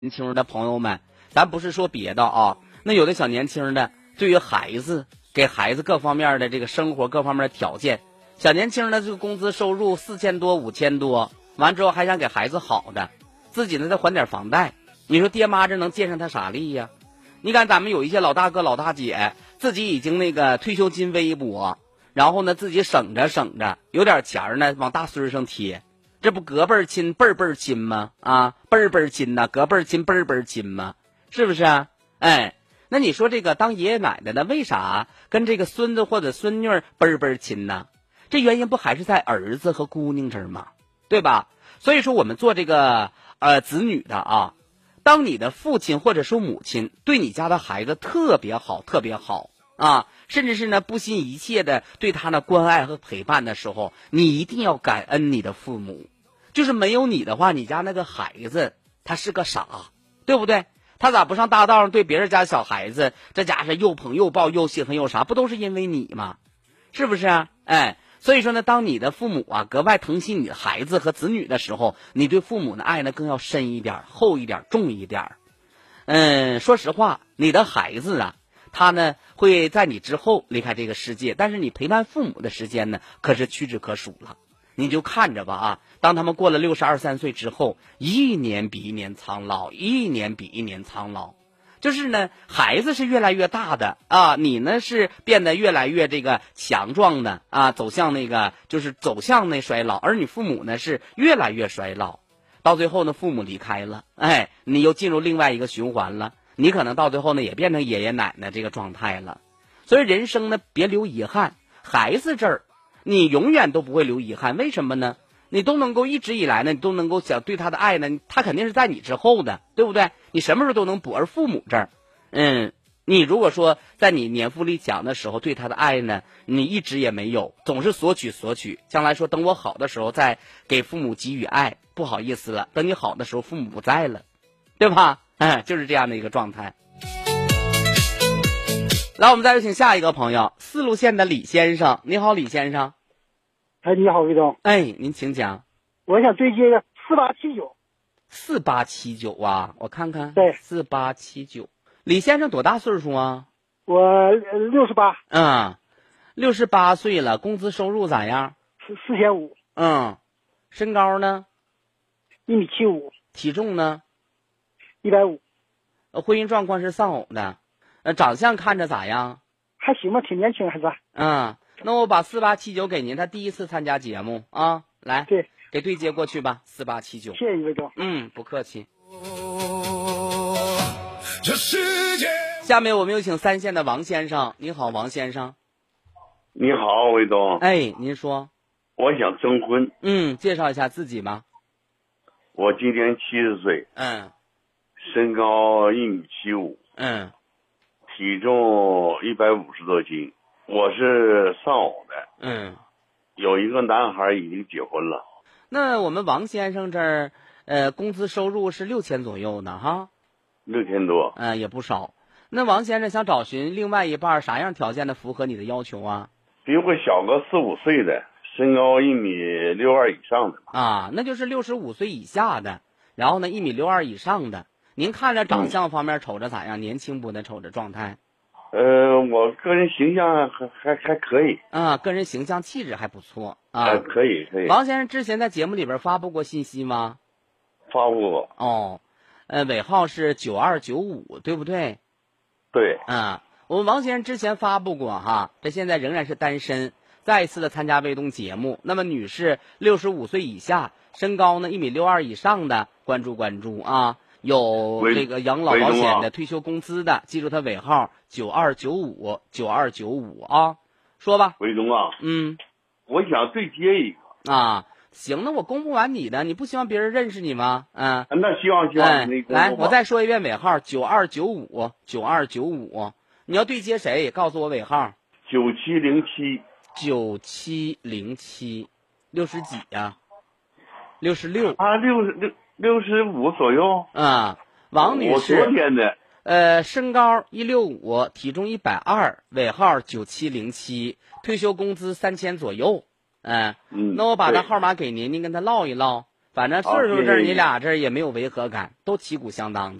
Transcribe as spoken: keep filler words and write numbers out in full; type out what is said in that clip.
年轻的朋友们，咱不是说别的啊，那有的小年轻的对于孩子，给孩子各方面的这个生活各方面的条件，小年轻的这个工资收入四千多五千多，完之后还想给孩子好的，自己呢再还点房贷，你说爹妈这能见上他啥利呀？你看咱们有一些老大哥老大姐，自己已经那个退休金微薄，然后呢自己省着省着，有点钱呢往大孙上贴，这不隔辈儿亲辈儿辈儿亲吗？啊，辈儿辈儿亲呐，隔辈儿亲辈儿辈儿亲吗？是不是啊？哎，那你说这个当爷爷奶奶的为啥跟这个孙子或者孙女辈儿辈儿亲呢？这原因不还是在儿子和姑娘这儿吗？对吧？所以说我们做这个呃子女的啊，当你的父亲或者说母亲对你家的孩子特别好特别好啊，甚至是呢不惜一切的对他呢关爱和陪伴的时候，你一定要感恩你的父母。就是没有你的话，你家那个孩子他是个傻，对不对？他咋不上大道上对别人家小孩子这家是又捧又抱又心疼又啥，不都是因为你吗？是不是啊？哎，所以说呢，当你的父母啊格外疼惜你的孩子和子女的时候，你对父母的爱呢更要深一点厚一点重一点。嗯，说实话，你的孩子啊他呢会在你之后离开这个世界，但是你陪伴父母的时间呢可是屈指可数了。你就看着吧啊，当他们过了六十二三岁之后，一年比一年苍老，一年比一年苍老。就是呢，孩子是越来越大的啊，你呢是变得越来越这个强壮的啊，走向那个就是走向那衰老，而你父母呢是越来越衰老，到最后呢父母离开了，哎，你又进入另外一个循环了，你可能到最后呢也变成爷爷奶奶这个状态了。所以人生呢别留遗憾，孩子这儿你永远都不会留遗憾，为什么呢？你都能够一直以来呢，你都能够想对他的爱呢，他肯定是在你之后的，对不对？你什么时候都能补。而父母这儿，嗯，你如果说在你年富力强的时候对他的爱呢，你一直也没有，总是索取索取，将来说等我好的时候再给父母给予爱，不好意思了，等你好的时候父母不在了，对吧？哎，就是这样的一个状态。来，我们再有请下一个朋友，四路县的李先生。你好，李先生。 哎，你好，魏总。 哎，您请讲。 我想对接个四八七九。 四八七九啊，我看看。 对， 四八七九。李先生多大岁数啊？ 我六十八。 嗯，六十八岁了，工资收入咋样？ 四四千五。 嗯，身高呢？ 一米七五。 体重呢？ 一百五。 婚姻状况是丧偶的。呃，长相看着咋样？ 还行吧，挺年轻还是。 嗯。那我把四八七九给您，他第一次参加节目啊，来， 对， 给对接过去吧，四八七九。 谢谢你，魏总。 嗯，不客气。这世界。下面我们有请三线的王先生。你好，王先生。 你好，魏总。 哎，您说。 我想征婚。 嗯，介绍一下自己吧。 我今年七十岁。 嗯。 身高一米七五。 嗯。 体重一百五十多斤。我是丧偶的， 嗯， 有一个男孩已经结婚了。 那我们王先生这儿，呃，工资收入是六千左右呢，哈， 六千多， 嗯、呃，也不少。那王先生想找寻另外一半，啥样条件的符合你的要求啊？ 比我小个四五岁的，身高一米六二以上的啊，那就是六十五岁以下的，然后呢一米六二以上的。您看着长相方面瞅着咋样？嗯、年轻不呢？瞅着状态？ 呃，我个人形象还还还可以啊，个人形象气质还不错啊， 呃，可以可以。 王先生之前在节目里边发布过信息吗？ 发布过。 哦，呃，尾号是九二九五，对不对？ 对。 啊，我们王先生之前发布过哈，这现在仍然是单身，再一次的参加卫东节目。那么女士六十五岁以下，身高呢一米六二以上的，关注关注啊。有这个养老保险的、退休工资的，记住他尾号九二九五九二九五啊，说吧。 魏总啊， 嗯， 我想对接一个啊，行，那我公布完你的，你不希望别人认识你吗？嗯， 那希望希望、 哎、来，我再说一遍尾号九二九五九二九五，你要对接谁？告诉我尾号。 九七零七九七零七，六十几呀？六十六啊，六十六。六十五左右啊，王女士， 我昨天的， 呃，身高一六五，体重一百二，尾号九七零七，退休工资三千左右，嗯、呃， 嗯， 那我把他号码给您，您跟他唠一唠， 反正岁数这儿你俩这儿也没有违和感，都旗鼓相当的。